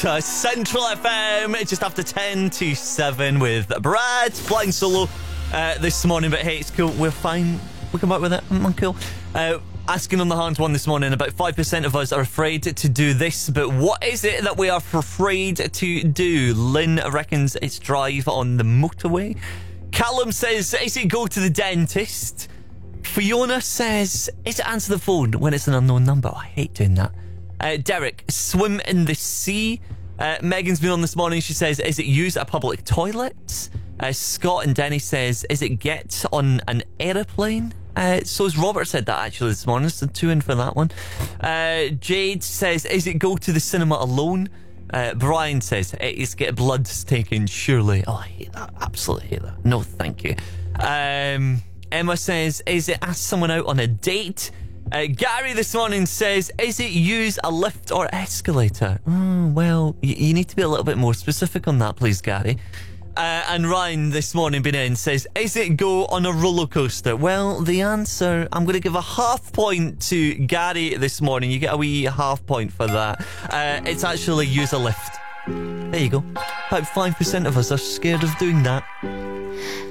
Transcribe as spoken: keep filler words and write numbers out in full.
to Central F M, just after ten to seven with Brad flying solo uh, this morning. But hey, it's cool. We're fine. We come up with it. I'm cool. Uh, asking on the hand one this morning, about five percent of us are afraid to do this, but what is it that we are afraid to do? Lynn reckons it's drive on the motorway. Callum says, is it go to the dentist? Fiona says, is it answer the phone when it's an unknown number? Oh, I hate doing that. Uh, Derek, swim in the sea. Uh, Megan's been on this morning. She says, is it use a public toilet? Uh, Scott and Denny says, is it get on an aeroplane? Uh, so as Robert said that actually this morning, so two in for that one. Uh, Jade says, is it go to the cinema alone? Uh, Brian says, it is get blood taken, surely. Oh, I hate that. Absolutely hate that. No, thank you. Um, Emma says, is it ask someone out on a date? Uh, Gary this morning says, is it use a lift or escalator? Oh, well, y- you need to be a little bit more specific on that, please, Gary. Uh, and Ryan this morning been in says, is it go on a roller coaster? Well, the answer, I'm going to give a half point to Gary this morning. You get a wee half point for that. Uh, it's actually use a lift. There you go. About five percent of us are scared of doing that.